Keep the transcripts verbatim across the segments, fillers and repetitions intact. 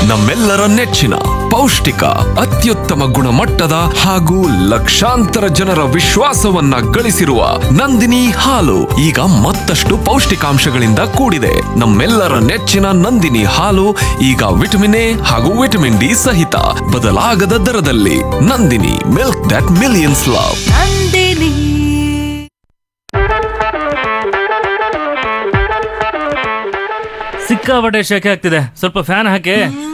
ನಮ್ಮೆಲ್ಲರ ನೆಚ್ಚಿನ ಪೌಷ್ಟಿಕ ಅತ್ಯುತ್ತಮ ಗುಣಮಟ್ಟದ ಹಾಗೂ ಲಕ್ಷಾಂತರ ಜನರ ವಿಶ್ವಾಸವನ್ನ ಗಳಿಸಿರುವ ನಂದಿನಿ ಹಾಲು ಈಗ ಮತ್ತಷ್ಟು ಪೌಷ್ಟಿಕಾಂಶಗಳಿಂದ ಕೂಡಿದೆ. ನಮ್ಮೆಲ್ಲರ ನೆಚ್ಚಿನ ನಂದಿನಿ ಹಾಲು ಈಗ ವಿಟಮಿನ್ ಎ ಹಾಗೂ ವಿಟಮಿನ್ ಡಿ ಸಹಿತ ಬದಲಾಗದ ದರದಲ್ಲಿ. Nandini, milk that millions love. Nandini. ಸಿಕ್ಕಾಪಟ್ಟೆ ಶೆಕೆ ಆಗ್ತಿದೆ, ಸ್ವಲ್ಪ ಫ್ಯಾನ್ ಹಾಕಿ.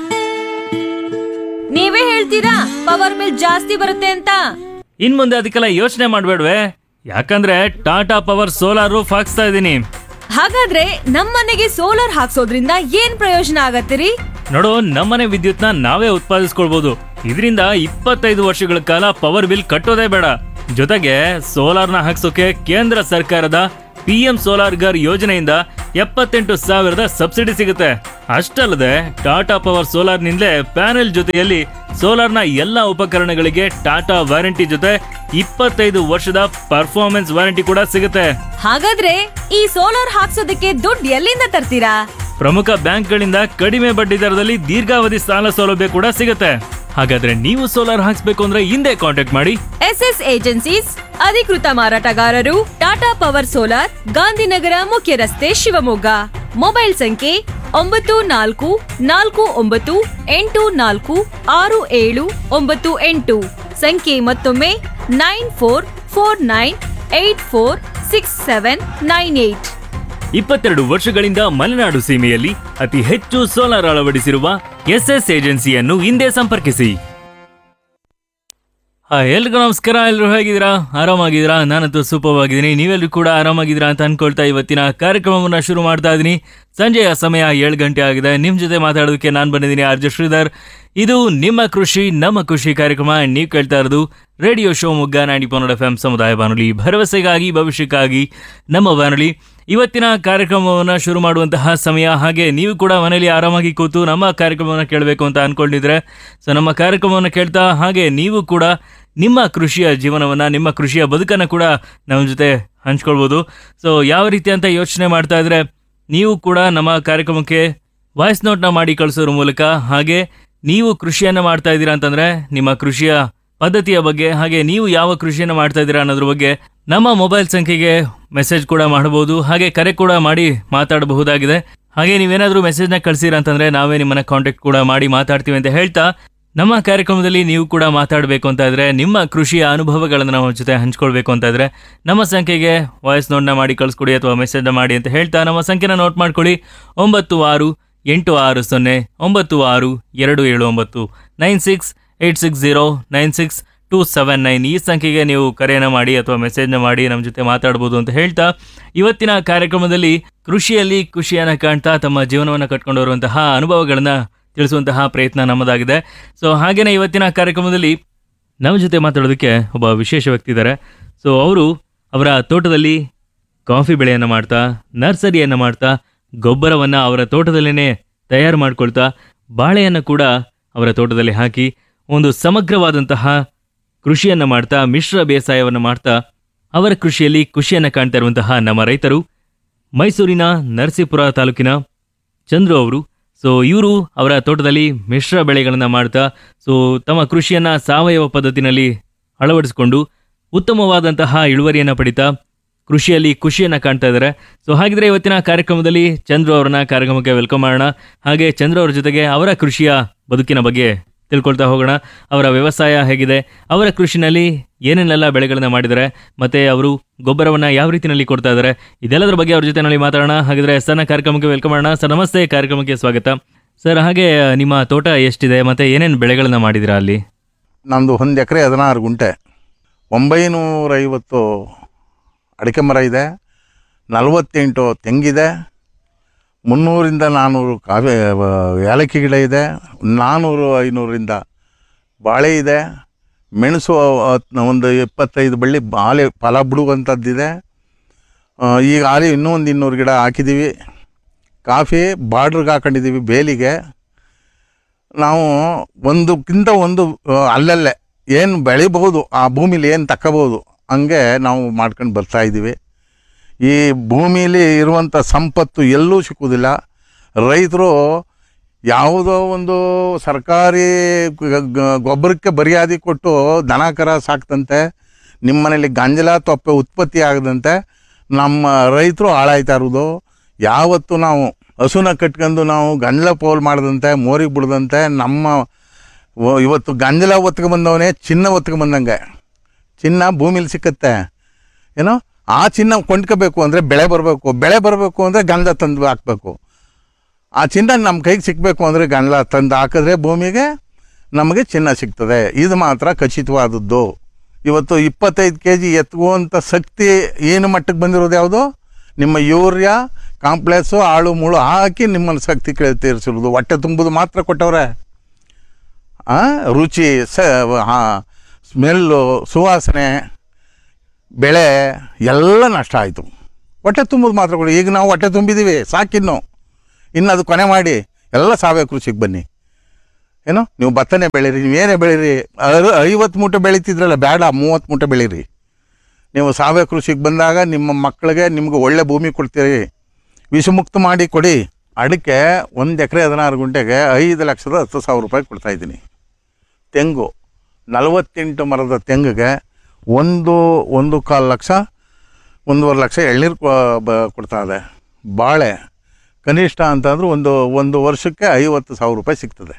ನೀವೇ ಹೇಳ್ತೀರಾ ಪವರ್ ಬಿಲ್ ಜಾಸ್ತಿ ಬರುತ್ತೆ ಅಂತ. ಇನ್ ಮುಂದೆ ಅದಕ್ಕೆಲ್ಲ ಯೋಚನೆ ಮಾಡ್ಬೇಡ್ವೆ, ಯಾಕಂದ್ರೆ ಟಾಟಾ ಪವರ್ ಸೋಲಾರ್ ರೂಫ್ ಹಾಕ್ಸ್ತಾ ಇದೀನಿ. ಹಾಗಾದ್ರೆ ನಮ್ಮನೆಗೆ ಸೋಲಾರ್ ಹಾಕ್ಸೋದ್ರಿಂದ ಏನ್ ಪ್ರಯೋಜನ ಆಗತ್ತಿರಿ? ನೋಡು, ನಮ್ಮನೆ ವಿದ್ಯುತ್ನ ನಾವೇ ಉತ್ಪಾದಿಸ್ಕೊಳ್ಬಹುದು. ಇದರಿಂದ ಇಪ್ಪತ್ತೈದು ವರ್ಷಗಳ ಕಾಲ ಪವರ್ ಬಿಲ್ ಕಟ್ಟೋದೇ ಬೇಡ. ಜೊತೆಗೆ ಸೋಲಾರ್ನ ಹಾಕ್ಸೋಕೆ ಕೇಂದ್ರ ಸರ್ಕಾರದ ಪಿ ಎಂ ಸೋಲಾರ್ ಗರ್ ಯೋಜನೆಯಿಂದ ಎಪ್ಪತ್ತೆಂಟು ಸಾವಿರದ ಸಬ್ಸಿಡಿ ಸಿಗುತ್ತೆ. ಅಷ್ಟಲ್ಲದೆ ಟಾಟಾ ಪವರ್ ಸೋಲಾರ್ ನಿಂದಲೇ ಪ್ಯಾನೆಲ್ ಜೊತೆಯಲ್ಲಿ ಸೋಲಾರ್ನ ಎಲ್ಲಾ ಉಪಕರಣಗಳಿಗೆ ಟಾಟಾ ವಾರಂಟಿ ಜೊತೆ ಇಪ್ಪತ್ತೈದು ವರ್ಷದ ಪರ್ಫಾರ್ಮೆನ್ಸ್ ವಾರಂಟಿ ಕೂಡ ಸಿಗುತ್ತೆ. ಹಾಗಾದ್ರೆ ಈ ಸೋಲಾರ್ ಹಾಕ್ಸೋದಕ್ಕೆ ದುಡ್ಡು ಎಲ್ಲಿಂದ ತರ್ತೀರಾ? ಪ್ರಮುಖ ಬ್ಯಾಂಕ್ಗಳಿಂದ ಕಡಿಮೆ ಬಡ್ಡಿ ದರದಲ್ಲಿ ದೀರ್ಘಾವಧಿ ಸಾಲ ಸೌಲಭ್ಯ ಕೂಡ ಸಿಗುತ್ತೆ. ಹಾಗಾದ್ರೆ ನೀವು ಸೋಲಾರ್ ಹಾಕ್ಸ್ಬೇಕು ಅಂದ್ರೆ ಹಿಂದೆ ಕಾಂಟ್ಯಾಕ್ಟ್ ಮಾಡಿ ಎಸ್ ಎಸ್ ಏಜೆನ್ಸೀಸ್, ಅಧಿಕೃತ ಮಾರಾಟಗಾರರು, ಟಾಟಾ ಪವರ್ ಸೋಲಾರ್, ಗಾಂಧಿನಗರ ಮುಖ್ಯ ರಸ್ತೆ, ಶಿವಮೊಗ್ಗ. ಮೊಬೈಲ್ ಸಂಖ್ಯೆ ಒಂಬತ್ತು ನಾಲ್ಕು ನಾಲ್ಕು ಒಂಬತ್ತು ಎಂಟು ನಾಲ್ಕು ಆರು ಏಳು ಒಂಬತ್ತು ಎಂಟು. ಸಂಖ್ಯೆ ಮತ್ತೊಮ್ಮೆ nine four four nine eight four six seven nine eight. ಇಪ್ಪತ್ತೆರಡು ವರ್ಷಗಳಿಂದ ಮಲೆನಾಡು ಸೀಮೆಯಲ್ಲಿ ಅತಿ ಹೆಚ್ಚು ಸೋಲಾರ್ ಅಳವಡಿಸಿರುವ ಎಸ್ ಎಸ್ ಏಜೆನ್ಸಿಯನ್ನು ಹಿಂದೆ ಸಂಪರ್ಕಿಸಿ. ಎಲ್ರಿಗೂ ನಮಸ್ಕಾರ. ಎಲ್ಲರೂ ಹೇಗಿದ್ದೀರಾ? ಆರಾಮಾಗಿದ್ದೀರಾ? ನಾನಂತೂ ಸೂಪರ್ ಆಗಿದ್ದೀನಿ. ನೀವೆಲ್ಲರೂ ಕೂಡ ಆರಾಮಾಗಿದ್ದೀರಾ ಅಂತ ಅನ್ಕೊಳ್ತಾ ಇವತ್ತಿನ ಕಾರ್ಯಕ್ರಮವನ್ನು ಶುರು ಮಾಡ್ತಾ ಇದ್ದೀನಿ. ಸಂಜೆಯ ಸಮಯ ಏಳು ಗಂಟೆ ಆಗಿದೆ. ನಿಮ್ಮ ಜೊತೆ ಮಾತಾಡೋದಕ್ಕೆ ನಾನು ಬಂದಿದ್ದೀನಿ, ಆರ್ ಜೆ ಶ್ರೀಧರ್. ಇದು ನಿಮ್ಮ ಕೃಷಿ ನಮ್ಮ ಖುಷಿ ಕಾರ್ಯಕ್ರಮ. ನೀವು ಕೇಳ್ತಾ ಇರೋದು radio Shivamogga ninety point F M ಸಮುದಾಯ ಬಾನುಲಿ, ಭರವಸೆಗಾಗಿ ಭವಿಷ್ಯಕ್ಕಾಗಿ ನಮ್ಮ ಬಾನುಲಿ. ಇವತ್ತಿನ ಕಾರ್ಯಕ್ರಮವನ್ನು ಶುರು ಮಾಡುವಂತಹ ಸಮಯ. ಹಾಗೆ ನೀವು ಕೂಡ ಮನೆಯಲ್ಲಿ ಆರಾಮಾಗಿ ಕೂತು ನಮ್ಮ ಕಾರ್ಯಕ್ರಮವನ್ನು ಕೇಳಬೇಕು ಅಂತ ಅನ್ಕೊಂಡಿದ್ರೆ ಸೊ ನಮ್ಮ ಕಾರ್ಯಕ್ರಮವನ್ನು ಕೇಳ್ತಾ ಹಾಗೆ ನೀವು ಕೂಡ ನಿಮ್ಮ ಕೃಷಿಯ ಜೀವನವನ್ನು, ನಿಮ್ಮ ಕೃಷಿಯ ಬದುಕನ್ನು ಕೂಡ ನಮ್ಮ ಜೊತೆ ಹಂಚ್ಕೊಳ್ಬೋದು. ಸೊ ಯಾವ ರೀತಿ ಅಂತ ಯೋಚನೆ ಮಾಡ್ತಾ ಇದ್ರೆ ನೀವು ಕೂಡ ನಮ್ಮ ಕಾರ್ಯಕ್ರಮಕ್ಕೆ ವಾಯ್ಸ್ ನೋಟ್ನ ಮಾಡಿ ಕಳಿಸೋದ್ರ ಮೂಲಕ, ಹಾಗೆ ನೀವು ಕೃಷಿಯನ್ನು ಮಾಡ್ತಾ ಇದ್ದೀರಾ ಅಂತಂದ್ರೆ ನಿಮ್ಮ ಕೃಷಿಯ ಪದ್ಧತಿಯ ಬಗ್ಗೆ, ಹಾಗೆ ನೀವು ಯಾವ ಕೃಷಿಯನ್ನು ಮಾಡ್ತಾ ಇದ್ದೀರಾ ಅನ್ನೋದ್ರ ಬಗ್ಗೆ ನಮ್ಮ ಮೊಬೈಲ್ ಸಂಖ್ಯೆಗೆ ಮೆಸೇಜ್ ಕೂಡ ಮಾಡಬಹುದು, ಹಾಗೆ ಕರೆ ಕೂಡ ಮಾಡಿ ಮಾತಾಡಬಹುದಾಗಿದೆ. ಹಾಗೆ ನೀವೇನಾದ್ರೂ ಮೆಸೇಜ್ನ ಕಳಿಸಿರ ಅಂತಂದ್ರೆ ನಾವೇ ನಿಮ್ಮನ್ನ ಕಾಂಟ್ಯಾಕ್ಟ್ ಕೂಡ ಮಾಡಿ ಮಾತಾಡ್ತೀವಿ ಅಂತ ಹೇಳ್ತಾ, ನಮ್ಮ ಕಾರ್ಯಕ್ರಮದಲ್ಲಿ ನೀವು ಕೂಡ ಮಾತಾಡಬೇಕು ಅಂತ ಇದ್ರೆ, ನಿಮ್ಮ ಕೃಷಿಯ ಅನುಭವಗಳನ್ನು ನಮ್ಮ ಜೊತೆ ಹಂಚ್ಕೊಳ್ಬೇಕು ಅಂತ ಇದ್ರೆ ನಮ್ಮ ಸಂಖ್ಯೆಗೆ ವಾಯ್ಸ್ ನೋಟ್ನ ಮಾಡಿ ಕಳಿಸ್ಕೊಡಿ ಅಥವಾ ಮೆಸೇಜ್ನ ಮಾಡಿ ಅಂತ ಹೇಳ್ತಾ, ನಮ್ಮ ಸಂಖ್ಯೆನ ನೋಟ್ ಮಾಡ್ಕೊಳ್ಳಿ. ಒಂಬತ್ತು ಆರು ಎಂಟು ಆರು ಸೊನ್ನೆ ಒಂಬತ್ತು ಆರು ಎರಡು ಏಳು ಒಂಬತ್ತು nine six eight six zero nine six two seven nine ಈ ಸಂಖ್ಯೆಗೆ ನೀವು ಕರೆಯನ್ನು ಮಾಡಿ ಅಥವಾ ಮೆಸೇಜ್ನ ಮಾಡಿ ನಮ್ಮ ಜೊತೆ ಮಾತಾಡ್ಬೋದು ಅಂತ ಹೇಳ್ತಾ, ಇವತ್ತಿನ ಕಾರ್ಯಕ್ರಮದಲ್ಲಿ ಕೃಷಿಯಲ್ಲಿ ಖುಷಿಯನ್ನು ಕಾಣ್ತಾ ತಮ್ಮ ಜೀವನವನ್ನು ಕಟ್ಕೊಂಡು ಬರುವಂತಹ ಅನುಭವಗಳನ್ನು ತಿಳಿಸುವಂತಹ ಪ್ರಯತ್ನ ನಮ್ಮದಾಗಿದೆ. ಸೊ ಹಾಗೇನೆ ಇವತ್ತಿನ ಕಾರ್ಯಕ್ರಮದಲ್ಲಿ ನಮ್ಮ ಜೊತೆ ಮಾತಾಡೋದಕ್ಕೆ ಒಬ್ಬ ವಿಶೇಷ ವ್ಯಕ್ತಿ ಇದ್ದಾರೆ. ಸೊ ಅವರು ಅವರ ತೋಟದಲ್ಲಿ ಕಾಫಿ ಬೆಳೆಯನ್ನು ಮಾಡ್ತಾ, ನರ್ಸರಿಯನ್ನು ಮಾಡ್ತಾ, ಗೊಬ್ಬರವನ್ನು ಅವರ ತೋಟದಲ್ಲೇ ತಯಾರು ಮಾಡ್ಕೊಳ್ತಾ, ಬಾಳೆಯನ್ನು ಕೂಡ ಅವರ ತೋಟದಲ್ಲಿ ಹಾಕಿ ಒಂದು ಸಮಗ್ರವಾದಂತಹ ಕೃಷಿಯನ್ನು ಮಾಡ್ತಾ, ಮಿಶ್ರ ಬೇಸಾಯವನ್ನು ಮಾಡ್ತಾ ಅವರ ಕೃಷಿಯಲ್ಲಿ ಖುಷಿಯನ್ನು ಕಾಣ್ತಾ ಇರುವಂತಹ ನಮ್ಮ ರೈತರು ಮೈಸೂರಿನ ನರಸೀಪುರ ತಾಲೂಕಿನ ಚಂದ್ರು ಅವರು. ಸೊ ಇವರು ಅವರ ತೋಟದಲ್ಲಿ ಮಿಶ್ರ ಬೆಳೆಗಳನ್ನು ಮಾಡ್ತಾ ಸೊ ತಮ್ಮ ಕೃಷಿಯನ್ನು ಸಾವಯವ ಪದ್ಧತಿನಲ್ಲಿ ಅಳವಡಿಸಿಕೊಂಡು ಉತ್ತಮವಾದಂತಹ ಇಳುವರಿಯನ್ನು ಪಡಿತಾ ಕೃಷಿಯಲ್ಲಿ ಖುಷಿಯನ್ನು ಕಾಣ್ತಾ ಇದ್ದಾರೆ. ಸೊ ಹಾಗಿದ್ರೆ ಇವತ್ತಿನ ಕಾರ್ಯಕ್ರಮದಲ್ಲಿ ಚಂದ್ರು ಅವರನ್ನ ಕಾರ್ಯಕ್ರಮಕ್ಕೆ ವೆಲ್ಕಮ್ ಮಾಡೋಣ. ಹಾಗೆ ಚಂದ್ರು ಅವರ ಜೊತೆಗೆ ಅವರ ಕೃಷಿಯ ಬದುಕಿನ ಬಗ್ಗೆ ತಿಳ್ಕೊಳ್ತಾ ಹೋಗೋಣ. ಅವರ ವ್ಯವಸಾಯ ಹೇಗಿದೆ, ಅವರ ಕೃಷಿನಲ್ಲಿ ಏನೇನೆಲ್ಲ ಬೆಳೆಗಳನ್ನ ಮಾಡಿದ್ದಾರೆ, ಮತ್ತೆ ಅವರು ಗೊಬ್ಬರವನ್ನ ಯಾವ ರೀತಿಯಲ್ಲಿ ಕೊಡ್ತಾ ಇದ್ದಾರೆ, ಇದೆಲ್ಲದರ ಬಗ್ಗೆ ಅವ್ರ ಜೊತೆ ನಲ್ಲಿ ಮಾತಾಡೋಣ. ಹಾಗಿದ್ರೆ ಸರ್ನ ಕಾರ್ಯಕ್ರಮಕ್ಕೆ ವೆಲ್ಕಮ್ ಮಾಡೋಣ. ಸರ್ ನಮಸ್ತೆ, ಕಾರ್ಯಕ್ರಮಕ್ಕೆ ಸ್ವಾಗತ. ಸರ್, ಹಾಗೆ ನಿಮ್ಮ ತೋಟ ಎಷ್ಟಿದೆ ಮತ್ತೆ ಏನೇನು ಬೆಳೆಗಳನ್ನ ಮಾಡಿದಿರಾ ಅಲ್ಲಿ? ನಮ್ಮದು ಒಂದು ಎಕರೆ ಹದಿನಾರು ಗುಂಟೆ, ಒಂಬೈನೂರೈವತ್ತು ಅಡಿಕೆ ಮರ ಇದೆ, ನಲವತ್ತೆಂಟು ತೆಂಗಿದೆ, ಮುನ್ನೂರಿಂದ ನಾನ್ನೂರು ಕಾಫಿ ಏಲಕ್ಕಿ ಗಿಡ ಇದೆ, ನಾನ್ನೂರು ಐನೂರಿಂದ ಬಾಳೆ ಇದೆ, ಮೆಣಸು ಒಂದು ಇಪ್ಪತ್ತೈದು ಬಳ್ಳಿ ಆಲೆ ಫಲ ಬಿಡುವಂಥದ್ದಿದೆ. ಈಗ ಆಲೆ ಇನ್ನೂ ಒಂದು ಇನ್ನೂರು ಗಿಡ ಹಾಕಿದ್ದೀವಿ. ಕಾಫಿ ಬಾರ್ಡ್ರಿಗೆ ಹಾಕೊಂಡಿದ್ದೀವಿ ಬೇಲಿಗೆ. ನಾವು ಒಂದಕ್ಕಿಂತ ಒಂದು ಅಲ್ಲಲ್ಲೇ ಏನು ಬೆಳಿಬಹುದು, ಆ ಭೂಮಿಲಿ ಏನು ತಕ್ಕಬಹುದು ಹಂಗೆ ನಾವು ಮಾಡ್ಕೊಂಡು ಬರ್ತಾಯಿದ್ದೀವಿ. ಈ ಭೂಮಿಲಿ ಇರುವಂಥ ಸಂಪತ್ತು ಎಲ್ಲೂ ಸಿಕ್ಕುವುದಿಲ್ಲ. ರೈತರು ಯಾವುದೋ ಒಂದು ಸರ್ಕಾರಿ ಗ- ಗ- ಗೊಬ್ಬರಕ್ಕೆ ಬರಿಯಾದಿ ಕೊಟ್ಟು ದನ ಕರ ಸಾಕ್ತಂತೆ ನಿಮ್ಮ ಮನೇಲಿ ಗಂಜಲ ತೊಪ್ಪೆ ಉತ್ಪತ್ತಿ ಆಗದಂತೆ ನಮ್ಮ ರೈತರು ಹಾಳಾಯ್ತಾ ಇರೋದು. ಯಾವತ್ತು ನಾವು ಹಸುನ ಕಟ್ಕೊಂಡು ನಾವು ಗಂಜಲ ಪೋಲ್ ಮಾಡದಂತೆ ಮೋರಿಗೆ ಬಿಡದಂತೆ ನಮ್ಮ ಒ- ಇವತ್ತು ಗಂಜಲ ಒತ್ಗೆ ಬಂದವನೇ ಚಿನ್ನ ಒತ್ಗೆ ಬಂದಂಗೆ. ಚಿನ್ನ ಭೂಮಿಲಿ ಸಿಕ್ಕತ್ತೆ ಏನೋ, ಆ ಚಿನ್ನ ಕೊಂಡ್ಕೋಬೇಕು ಅಂದರೆ ಬೆಳೆ ಬರಬೇಕು, ಬೆಳೆ ಬರಬೇಕು ಅಂದರೆ ಗಂಜಲ ತಂದು ಹಾಕಬೇಕು. ಆ ಚಿನ್ನ ನಮ್ಮ ಕೈಗೆ ಸಿಕ್ಕಬೇಕು ಅಂದರೆ ಗಂಜಲ ತಂದು ಹಾಕಿದ್ರೆ ಭೂಮಿಗೆ ನಮಗೆ ಚಿನ್ನ ಸಿಗ್ತದೆ. ಇದು ಮಾತ್ರ ಖಚಿತವಾದದ್ದು. ಇವತ್ತು ಇಪ್ಪತ್ತೈದು ಕೆ ಜಿ ಎತ್ಗುವಂಥ ಶಕ್ತಿ ಏನು ಮಟ್ಟಕ್ಕೆ ಬಂದಿರೋದು ಯಾವುದು? ನಿಮ್ಮ ಯೂರಿಯಾ ಕಾಂಪ್ಲೆಕ್ಸು ಆಳು ಮುಳು ಹಾಕಿ ನಿಮ್ಮನ್ನು ಶಕ್ತಿ ಕೇಳಿ ತೀರಿಸಿರೋದು. ಹೊಟ್ಟೆ ತುಂಬುದು ಮಾತ್ರ ಕೊಟ್ಟವ್ರೆ. ರುಚಿ ಸ ಸ್ಮೆಲ್ಲು ಸುವಾಸನೆ ಬೆಳೆ ಎಲ್ಲ ನಷ್ಟ ಆಯಿತು. ಹೊಟ್ಟೆ ತುಂಬೋದು ಮಾತ್ರ ಕೊಡಿ. ಈಗ ನಾವು ಹೊಟ್ಟೆ ತುಂಬಿದ್ದೀವಿ ಸಾಕಿನ್ನು, ಇನ್ನು ಅದು ಕೊನೆ ಮಾಡಿ ಎಲ್ಲ ಸಾವಯವ ಕೃಷಿಗೆ ಬನ್ನಿ. ಏನೋ ನೀವು ಭತ್ತನೇ ಬೆಳೀರಿ, ನೀವೇನೇ ಬೆಳೀರಿ, ಅರು ಐವತ್ತು ಮೂಟೆ ಬೆಳೀತಿದ್ರಲ್ಲ ಬೇಡ, ಮೂವತ್ತು ಮೂಟೆ ಬೆಳೀರಿ. ನೀವು ಸಾವಯವ ಕೃಷಿಗೆ ಬಂದಾಗ ನಿಮ್ಮ ಮಕ್ಕಳಿಗೆ ನಿಮ್ಗೆ ಒಳ್ಳೆ ಭೂಮಿ ಕೊಡ್ತೀರಿ, ವಿಷಮುಕ್ತ ಮಾಡಿ ಕೊಡಿ. ಅಡಿಕೆ ಒಂದು ಎಕರೆ ಹದಿನಾರು ಗುಂಟೆಗೆ ಐದು ಲಕ್ಷದ ಹತ್ತು ಸಾವಿರ ರೂಪಾಯಿ ಕೊಡ್ತಾಯಿದ್ದೀನಿ. ತೆಂಗು ನಲವತ್ತೆಂಟು ಮರದ ತೆಂಗಿಗೆ ಒಂದು ಒಂದು ಕಾಲು ಲಕ್ಷ ಒಂದೂವರೆ ಲಕ್ಷ ಎಳ್ನೀರು ಕೊಡ್ತಾ ಇದೆ. ಬಾಳೆ ಕನಿಷ್ಠ ಅಂತಂದ್ರೆ ಒಂದು ಒಂದು ವರ್ಷಕ್ಕೆ ಐವತ್ತು ಸಾವಿರ ರೂಪಾಯಿ ಸಿಗ್ತದೆ.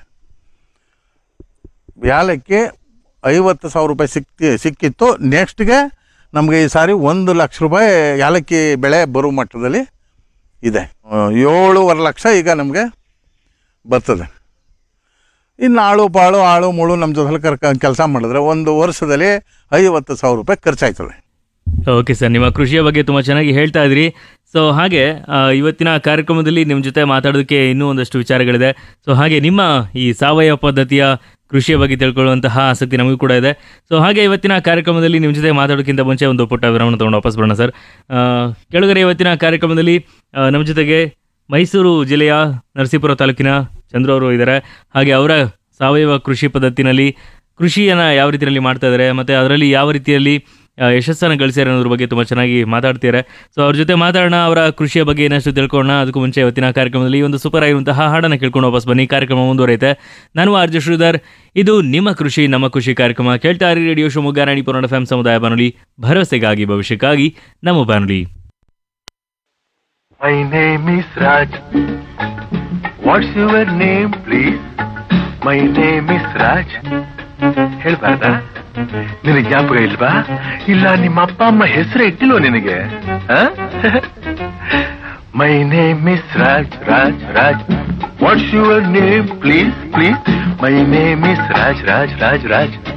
ಏಲಕ್ಕಿ ಐವತ್ತು ಸಾವಿರ ರೂಪಾಯಿ ಸಿಕ್ತಿ ಸಿಕ್ಕಿತ್ತು ನೆಕ್ಸ್ಟ್ಗೆ ನಮಗೆ ಈ ಸಾರಿ ಒಂದು ಲಕ್ಷ ರೂಪಾಯಿ ಏಲಕ್ಕಿ ಬೆಳೆ ಬರೋ ಮಟ್ಟದಲ್ಲಿ ಇದೆ. ಏಳೂವರೆ ಲಕ್ಷ ಈಗ ನಮಗೆ ಬರ್ತದೆ. ಇನ್ನು ಆಳು ಪಾಳು ಆಳು ಮುಳು ನಮ್ಮ ಜೊತೆ ಕರ್ಕ ಕೆಲಸ ಮಾಡಿದ್ರೆ ಒಂದು ವರ್ಷದಲ್ಲಿ ಐವತ್ತು ಸಾವಿರ ರೂಪಾಯಿ ಖರ್ಚಾಯ್ತದೆ. ಓಕೆ ಸರ್, ನಿಮ್ಮ ಕೃಷಿಯ ಬಗ್ಗೆ ತುಂಬ ಚೆನ್ನಾಗಿ ಹೇಳ್ತಾ ಇದ್ರಿ. ಸೊ ಹಾಗೆ ಆ, ಇವತ್ತಿನ ಕಾರ್ಯಕ್ರಮದಲ್ಲಿ ನಿಮ್ಮ ಜೊತೆ ಮಾತಾಡೋದಕ್ಕೆ ಇನ್ನೂ ಒಂದಷ್ಟು ವಿಚಾರಗಳಿದೆ. ಸೊ ಹಾಗೆ ನಿಮ್ಮ ಈ ಸಾವಯವ ಪದ್ಧತಿಯ ಕೃಷಿಯ ಬಗ್ಗೆ ತಿಳ್ಕೊಳ್ಳುವಂತಹ ಆಸಕ್ತಿ ನಮಗೂ ಕೂಡ ಇದೆ. ಸೊ ಹಾಗೆ ಇವತ್ತಿನ ಕಾರ್ಯಕ್ರಮದಲ್ಲಿ ನಿಮ್ಮ ಜೊತೆ ಮಾತಾಡೋಕ್ಕಿಂತ ಮುಂಚೆ ಒಂದು ಪುಟ್ಟ ವಿರಾಮ ತೊಗೊಂಡು ವಾಪಸ್ ಬರೋಣ ಸರ್. ಆ, ಕೆಳಗಡೆ ಇವತ್ತಿನ ಕಾರ್ಯಕ್ರಮದಲ್ಲಿ ಆ, ನಮ್ಮ ಜೊತೆಗೆ ಮೈಸೂರು ಜಿಲ್ಲೆಯ ನರಸೀಪುರ ತಾಲೂಕಿನ ಚಂದ್ರು ಅವರು ಇದ್ದಾರೆ. ಹಾಗೆ ಅವರ ಸಾವಯವ ಕೃಷಿ ಪದ್ಧತಿನಲ್ಲಿ ಕೃಷಿಯನ್ನು ಯಾವ ರೀತಿಯಲ್ಲಿ ಮಾಡ್ತಾ ಇದ್ದಾರೆ ಮತ್ತು ಅದರಲ್ಲಿ ಯಾವ ರೀತಿಯಲ್ಲಿ ಆ, ಯಶಸ್ಸನ್ನು ಗಳಿಸ್ಯಾರ ಅನ್ನೋದ್ರ ಬಗ್ಗೆ ತುಂಬ ಚೆನ್ನಾಗಿ ಮಾತಾಡ್ತಿದ್ದಾರೆ. ಸೊ ಅವ್ರ ಜೊತೆ ಮಾತಾಡೋಣ, ಅವರ ಕೃಷಿಯ ಬಗ್ಗೆ ಏನಷ್ಟು ತಿಳ್ಕೊಳ್ಳೋಣ. ಅದಕ್ಕೂ ಮುಂಚೆ ಇವತ್ತಿನ ಕಾರ್ಯಕ್ರಮದಲ್ಲಿ ಒಂದು ಸೂಪರ್ ಆಗಿರುವಂತಹ ಹಾಡನ್ನು ಕೇಳ್ಕೊಂಡು ವಾಪಸ್ ಬನ್ನಿ. ಕಾರ್ಯಕ್ರಮ ಮುಂದುವರೆಯುತ್ತೆ. ನಾನು ಆರ್ ಜೆ ಶ್ರೀಧರ್. ಇದು ನಿಮ್ಮ ಕೃಷಿ ನಮ್ಮ ಕೃಷಿ ಕಾರ್ಯಕ್ರಮ. ಕೇಳ್ತಾ ಇರಿ radio Shivamogga ninety four F M ಸಮುದಾಯ ಬಾನುಲಿ, ಭರವಸೆಗಾಗಿ ಭವಿಷ್ಯಕ್ಕಾಗಿ ನಮ್ಮ ಬಾನುಲಿ. My name is Raj. What's your name, please? My name is Raj. ಹೇಳ್ಬಾರ್ದಾ? ನಿನಗೆ ಜ್ಞಾಪಕ ಇಲ್ವಾ? ಇಲ್ಲ ನಿಮ್ಮ ಅಪ್ಪ ಅಮ್ಮ ಹೆಸರು ಇಟ್ಟಿಲ್ವ ನಿನಗೆ? My name is Raj Raj Raj. What's your name please please? My name is Raj Raj Raj Raj.